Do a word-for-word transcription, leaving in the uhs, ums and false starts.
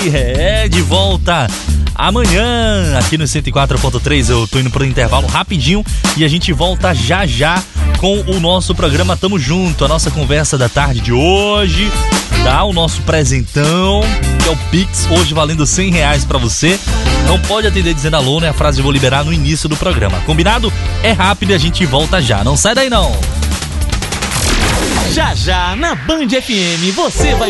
é de volta amanhã aqui no cento e quatro ponto três. Eu tô indo pro intervalo rapidinho e a gente volta já já com o nosso programa Tamo Junto, a nossa conversa da tarde de hoje, tá? O nosso presentão, que é o Pix, hoje valendo cem reais pra você. Não pode atender dizendo alô, né? A frase eu vou liberar no início do programa. Combinado? É rápido e a gente volta já. Não sai daí não. Já já na Band F M você vai